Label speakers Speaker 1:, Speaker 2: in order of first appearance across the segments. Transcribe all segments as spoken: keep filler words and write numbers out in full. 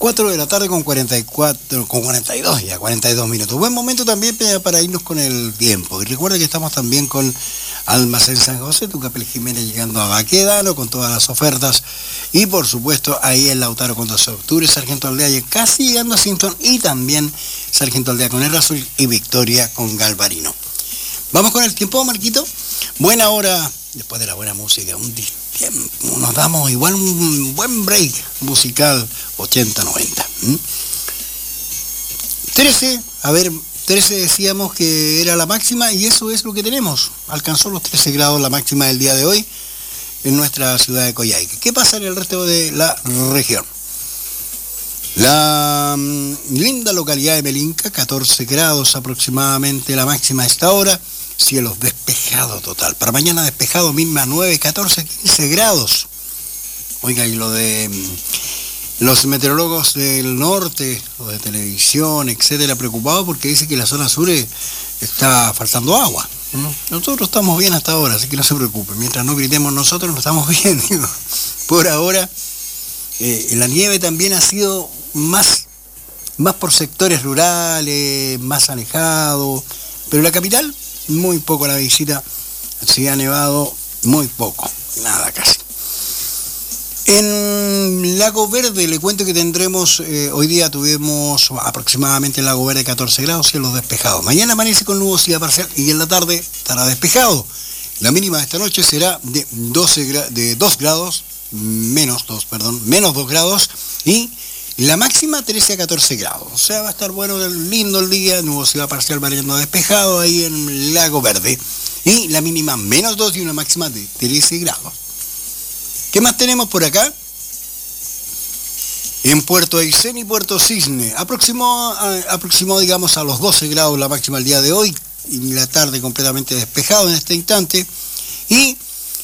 Speaker 1: cuatro de la tarde con cuarenta y cuatro, con cuarenta y dos ya, cuarenta y dos minutos. Buen momento también para irnos con el tiempo. Y recuerda que estamos también con Almacén San José, Tucapel Jiménez llegando a Baquedano con todas las ofertas. Y por supuesto ahí en Lautaro con doce de octubre, Sargento Aldea casi llegando a Sinton y también Sargento Aldea con Erra Azul y Victoria con Galvarino. Vamos con el tiempo, Marquito. Buena hora, después de la buena música, un tiempo, nos damos igual un buen break musical ochenta noventa. ¿Mm? trece, a ver, trece decíamos que era la máxima y eso es lo que tenemos. Alcanzó los trece grados la máxima del día de hoy en nuestra ciudad de Coyhaique. ¿Qué pasa en el resto de la región? La mm, linda localidad de Melinca, catorce grados aproximadamente la máxima a esta hora. Cielos despejados total. Para mañana despejado, mínima nueve, catorce, quince grados. Oiga, y lo de mm, los meteorólogos del norte, los de televisión, etcétera, preocupados porque dice que la zona sur está faltando agua. ¿Mm? Nosotros estamos bien hasta ahora, así que no se preocupen. Mientras no gritemos nosotros, no estamos bien. Digo. Por ahora, eh, la nieve también ha sido más, más por sectores rurales, más alejado. Pero la capital, muy poco la visita, se ha nevado muy poco, nada casi. En Lago Verde le cuento que tendremos, eh, hoy día tuvimos aproximadamente en Lago Verde catorce grados, cielos despejados. Mañana amanece con nubosidad parcial y en la tarde estará despejado. La mínima de esta noche será de, doce, de dos grados, menos dos, perdón, menos dos grados y la máxima trece a catorce grados. O sea, va a estar bueno, lindo el día, nubosidad parcial variando a despejado ahí en Lago Verde. Y la mínima menos dos y una máxima de trece grados. ¿Qué más tenemos por acá? En Puerto Aysén y Puerto Cisne, aproximó, aproximó digamos a los doce grados la máxima el día de hoy y la tarde completamente despejado en este instante. Y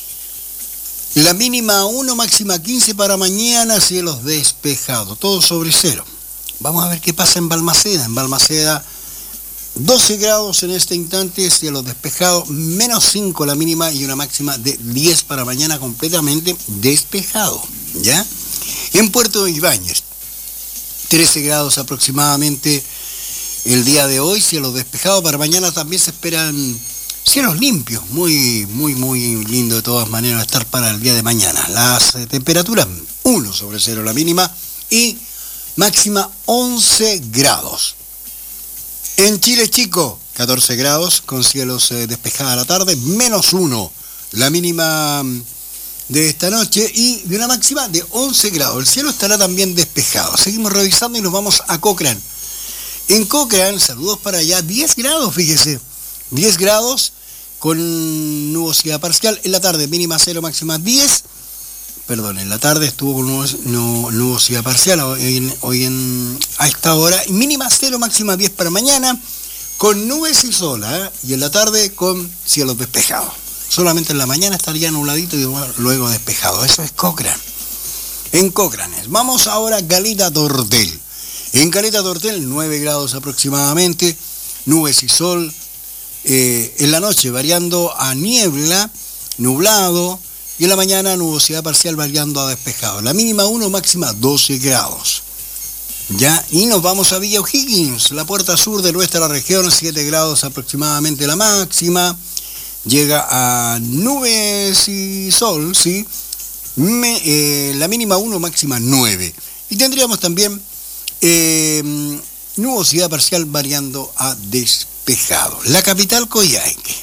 Speaker 1: la mínima uno, máxima quince para mañana, cielos despejados, todo sobre cero. Vamos a ver qué pasa en Balmaceda. En Balmaceda, doce grados en este instante, cielos despejados, menos cinco la mínima y una máxima de diez para mañana completamente despejado, ¿ya? En Puerto Ibáñez, trece grados aproximadamente el día de hoy, cielos despejados. Para mañana también se esperan cielos limpios, muy, muy, muy lindo de todas maneras estar para el día de mañana. Las eh, temperaturas, uno sobre cero la mínima y máxima once grados. En Chile Chico, catorce grados con cielos eh, despejados a la tarde, menos uno la mínima de esta noche y de una máxima de once grados. El cielo estará también despejado. Seguimos revisando y nos vamos a Cochrane. En Cochrane, saludos para allá, diez grados, fíjese. diez grados con nubosidad parcial. En la tarde mínima cero, máxima diez. Perdón, en la tarde estuvo con nubosidad parcial. Hoy, en, hoy en, a esta hora mínima cero, máxima diez para mañana. Con nubes y sol, ¿eh? Y en la tarde con cielos despejados. Solamente en la mañana estaría nubladito y luego despejado. Eso es Cochrane. En Cochrane. Vamos ahora a Caleta Tortel. En Caleta Tortel, nueve grados aproximadamente. Nubes y sol. Eh, en la noche variando a niebla, nublado, y en la mañana nubosidad parcial variando a despejado. La mínima uno, máxima doce grados. Ya, y nos vamos a Villa O'Higgins, la puerta sur de nuestra región, siete grados aproximadamente la máxima. Llega a nubes y sol, ¿sí? Me, eh, la mínima uno, máxima nueve. Y tendríamos también eh, nubosidad parcial variando a despejado. La capital, Coyhaique.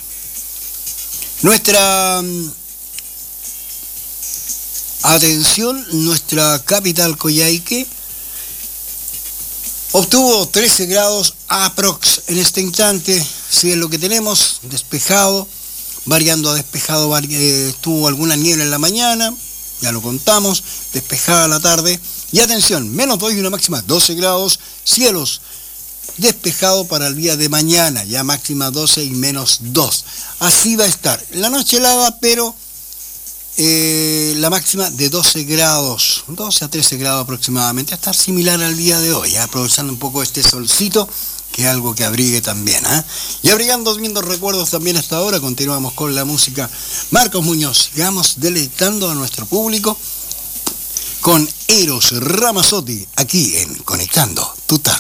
Speaker 1: Nuestra atención, nuestra capital, Coyhaique, obtuvo trece grados aprox en este instante. Si es lo que tenemos, despejado, variando a despejado, eh, tuvo alguna niebla en la mañana, ya lo contamos, despejada a la tarde. Y atención, menos dos y una máxima doce grados, cielos despejado para el día de mañana, ya máxima doce y menos dos. Así va a estar. La noche helada, pero eh, la máxima de doce grados, doce a trece grados aproximadamente, a estar similar al día de hoy, ¿eh? Aprovechando un poco este solcito, que es algo que abrigue también. ¿eh? Y abrigando lindos recuerdos también hasta ahora, continuamos con la música. Marcos Muñoz, sigamos deleitando a nuestro público con Eros Ramazzotti, aquí en Conectando tu Tarde.